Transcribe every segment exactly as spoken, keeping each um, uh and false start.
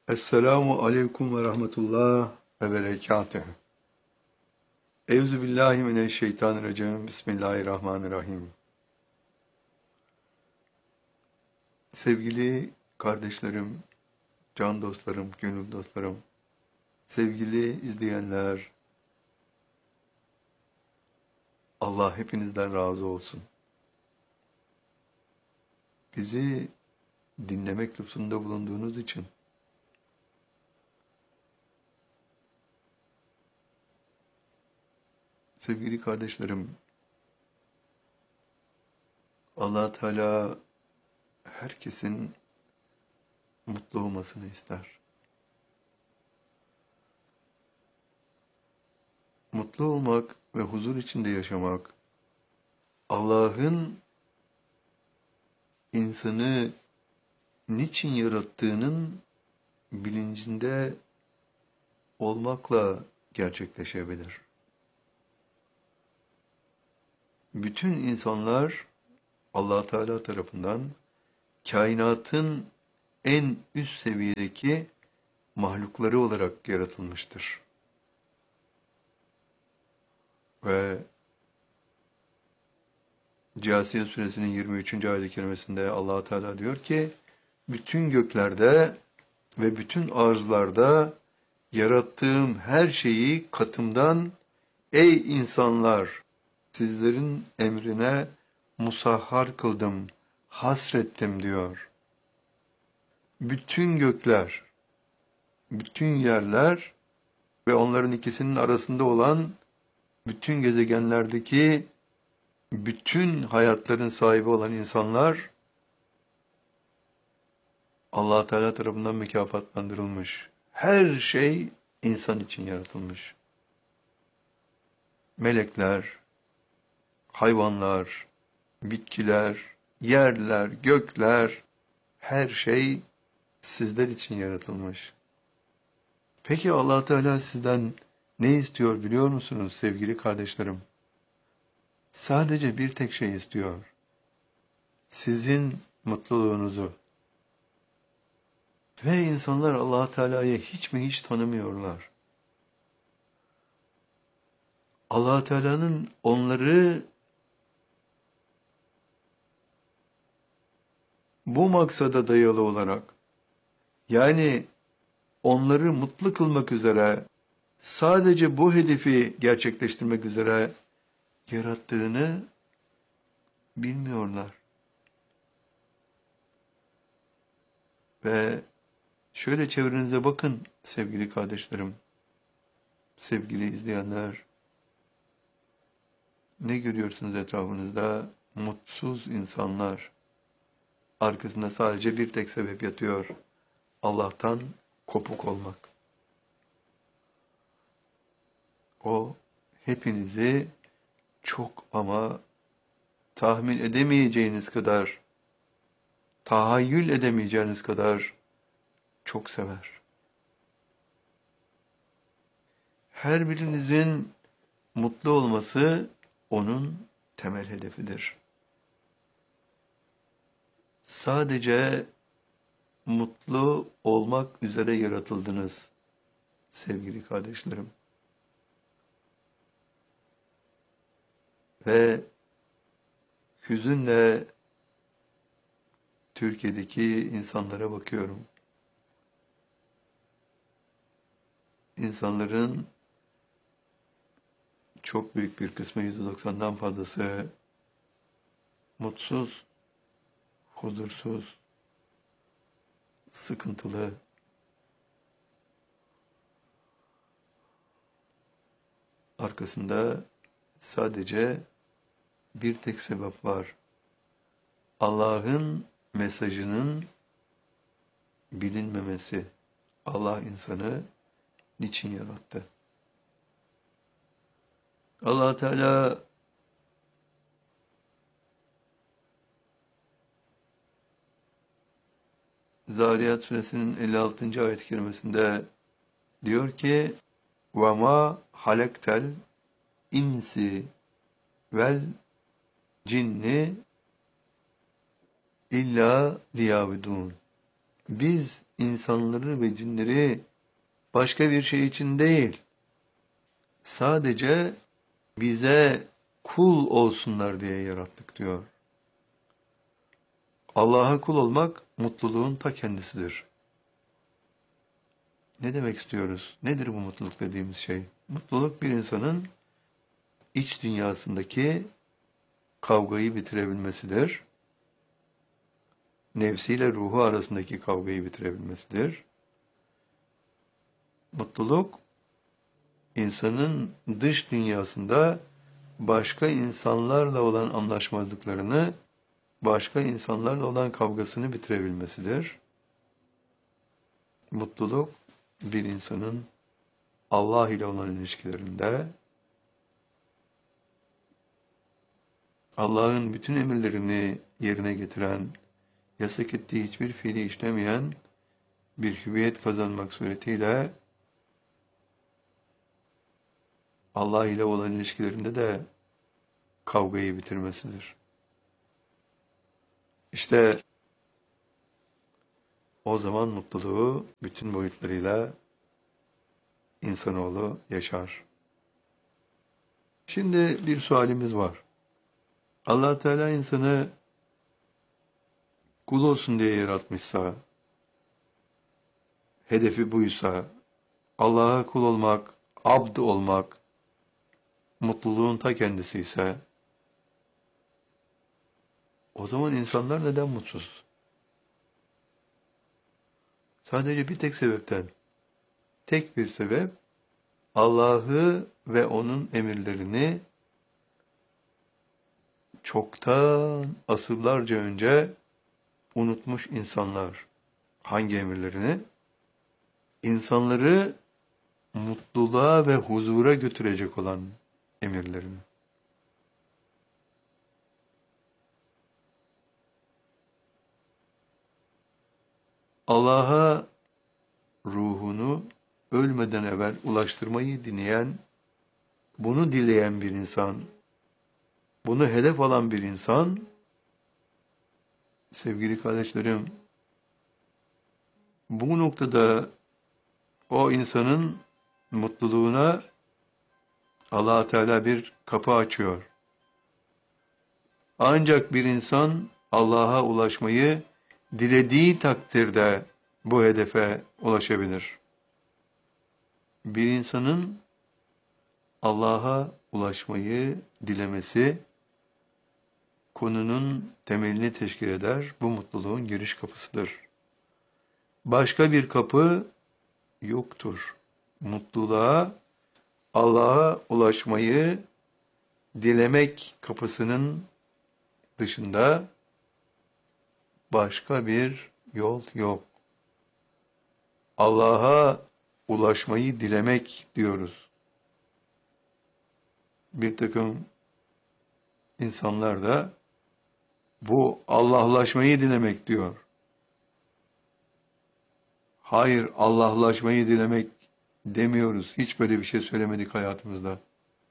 Esselamu aleyküm ve rahmetullah ve berekatühü. Euzu billahi mineşşeytanirracim. Bismillahirrahmanirrahim. Sevgili kardeşlerim, can dostlarım, gönül dostlarım, sevgili izleyenler, Allah hepinizden razı olsun. Bizi dinlemek lütfunda bulunduğunuz için, sevgili kardeşlerim, Allah Teala herkesin mutlu olmasını ister. Mutlu olmak ve huzur içinde yaşamak, Allah'ın insanı niçin yarattığının bilincinde olmakla gerçekleşebilir. Bütün insanlar Allah Teala tarafından kainatın en üst seviyedeki mahlukları olarak yaratılmıştır. Ve Câsiye suresinin yirmi üçüncü ayet-i kerimesinde Allah Teala diyor ki, bütün göklerde ve bütün arzlarda yarattığım her şeyi katımdan, ey insanlar, sizlerin emrine musahhar kıldım, hasrettim diyor. Bütün gökler, bütün yerler ve onların ikisinin arasında olan bütün gezegenlerdeki bütün hayatların sahibi olan insanlar Allah Teala tarafından mükafatlandırılmış. Her şey insan için yaratılmış. Melekler, hayvanlar, bitkiler, yerler, gökler, her şey sizler için yaratılmış. Peki Allah Teala sizden ne istiyor biliyor musunuz sevgili kardeşlerim? Sadece bir tek şey istiyor. Sizin mutluluğunuzu. Ve insanlar Allah Teala'yı hiç mi hiç tanımıyorlar. Allah Teala'nın onları bu maksada dayalı olarak, yani onları mutlu kılmak üzere, sadece bu hedefi gerçekleştirmek üzere yarattığını bilmiyorlar. Ve şöyle çevrenize bakın sevgili kardeşlerim, sevgili izleyenler. Ne görüyorsunuz etrafınızda? Mutsuz insanlar. Arkasında sadece bir tek sebep yatıyor. Allah'tan kopuk olmak. O hepinizi çok ama tahmin edemeyeceğiniz kadar, tahayyül edemeyeceğiniz kadar çok sever. Her birinizin mutlu olması onun temel hedefidir. Sadece mutlu olmak üzere yaratıldınız sevgili kardeşlerim. Ve hüzünle Türkiye'deki insanlara bakıyorum. İnsanların çok büyük bir kısmı, yüzde doksandan fazlası mutsuz, huzursuz, sıkıntılı. Arkasında sadece bir tek sebep var. Allah'ın mesajının bilinmemesi. Allah insanı niçin yarattı? Allah Teala Zariyat suresinin elli altıncı ayet-i kerimesinde diyor ki وَمَا halektel insi vel cinni illa liyabudun. biz insanları ve cinleri başka bir şey için değil, sadece bize kul olsunlar diye yarattık diyor. Allah'a kul olmak mutluluğun ta kendisidir. Ne demek istiyoruz? Nedir bu mutluluk dediğimiz şey? Mutluluk bir insanın iç dünyasındaki kavgayı bitirebilmesidir. Nefsiyle ruhu arasındaki kavgayı bitirebilmesidir. Mutluluk, insanın dış dünyasında başka insanlarla olan anlaşmazlıklarını, başka insanlarla olan kavgasını bitirebilmesidir. Mutluluk, bir insanın Allah ile olan ilişkilerinde, Allah'ın bütün emirlerini yerine getiren, yasak ettiği hiçbir fiili işlemeyen bir hüviyet kazanmak suretiyle Allah ile olan ilişkilerinde de kavgayı bitirmesidir. İşte o zaman mutluluğu bütün boyutlarıyla insanoğlu yaşar. Şimdi bir sualimiz var. Allah Teala insanı kul olsun diye yaratmışsa, hedefi buysa, Allah'a kul olmak, abd olmak, mutluluğun ta kendisi ise, o zaman insanlar neden mutsuz? Sadece bir tek sebepten. Tek bir sebep, Allah'ı ve onun emirlerini çoktan asırlarca önce unutmuş insanlar. Hangi emirlerini? İnsanları mutluluğa ve huzura götürecek olan emirlerini. Allah'a ruhunu ölmeden evvel ulaştırmayı dileyen, bunu dileyen bir insan, bunu hedef alan bir insan, sevgili kardeşlerim, bu noktada o insanın mutluluğuna Allah Teala bir kapı açıyor. Ancak bir insan Allah'a ulaşmayı dilediği takdirde bu hedefe ulaşabilir. Bir insanın Allah'a ulaşmayı dilemesi konunun temelini teşkil eder. Bu mutluluğun giriş kapısıdır. Başka bir kapı yoktur. Mutluluğa, Allah'a ulaşmayı dilemek kapısının dışında başka bir yol yok. Allah'a ulaşmayı dilemek diyoruz. Bir takım insanlar da bu Allah'laşmayı dilemek diyor. Hayır, Allah'laşmayı dilemek demiyoruz. Hiç böyle bir şey söylemedik hayatımızda.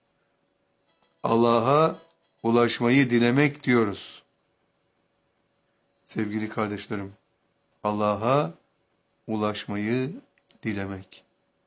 Allah'a ulaşmayı dilemek diyoruz. Sevgili kardeşlerim, Allah'a ulaşmayı dilemek.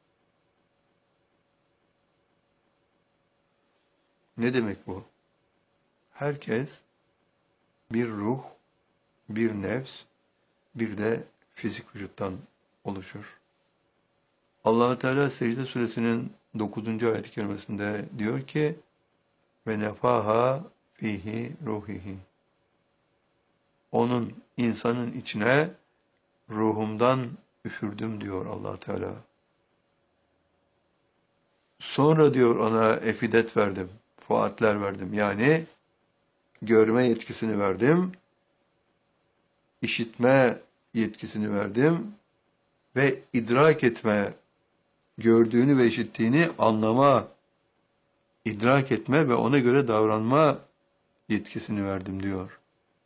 Ne demek bu? Herkes bir ruh, bir nefs, bir de fizik vücuttan oluşur. Allah Teala Secde Suresinin dokuzuncu ayet-i kerimesinde diyor ki: ve nefaha fihi ruhihi. Onun, insanın içine ruhumdan üfürdüm diyor Allah Teala. Sonra diyor ona efidet verdim, fuatler verdim. Yani görme yetkisini verdim, işitme yetkisini verdim ve idrak etme, gördüğünü ve işittiğini anlama, idrak etme ve ona göre davranma yetkisini verdim diyor.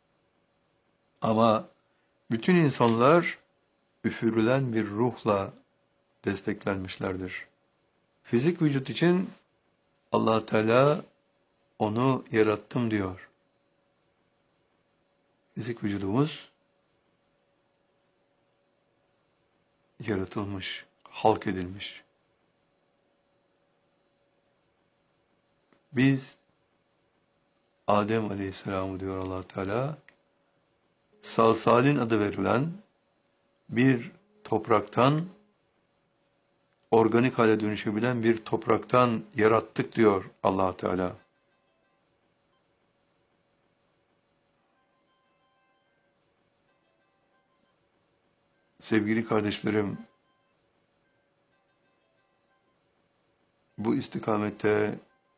Ama bütün insanlar üfürülen bir ruhla desteklenmişlerdir. Fizik vücut için Allah Teala onu yarattım diyor. Fizik vücudumuz yaratılmış, halk edilmiş. Biz Adem Aleyhisselam'ı diyor Allah Teala, salsalin adı verilen bir topraktan, organik hale dönüşebilen bir topraktan yarattık diyor Allah Teala. Sevgili kardeşlerim, bu istikamette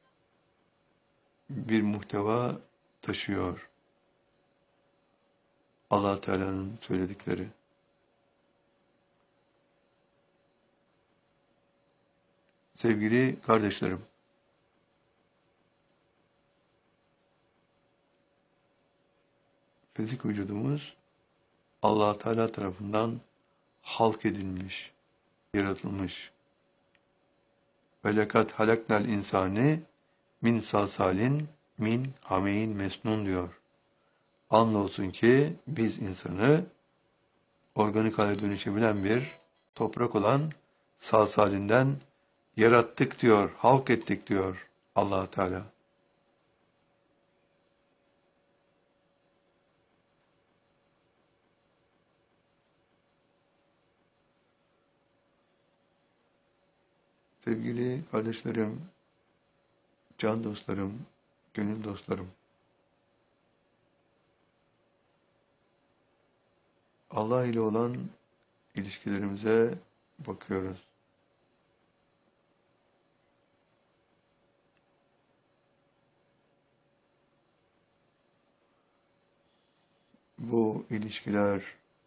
bir muhteva taşıyor Allah Teala'nın söyledikleri. Sevgili kardeşlerim, fizik vücudumuz Allah Teala tarafından halk edilmiş, yaratılmış. Ve lekad halaknal insani min salsalin min hameyin mesnun diyor. Andolsun ki biz insanı organik hale dönüşebilen bir toprak olan salsalinden yarattık diyor, halk ettik diyor Allah Teala. Sevgili kardeşlerim, can dostlarım, gönül dostlarım, Allah ile olan ilişkilerimize bakıyoruz. Bu ilişkiler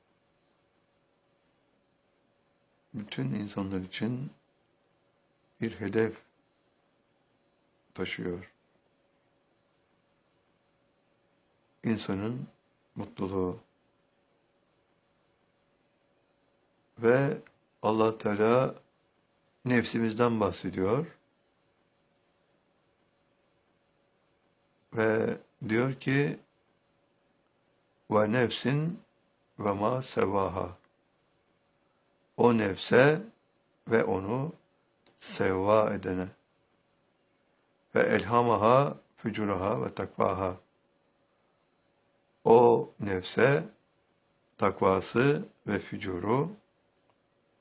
bütün insanlar için bir hedef taşıyor. İnsanın mutluluğu. Ve Allah Teala nefsimizden bahsediyor. Ve diyor ki ve nefsin ve ma sevaha. O nefse ve onu sevva edene. Ve elhamaha fücuraha ve takvaha. O nefse takvası ve fücuru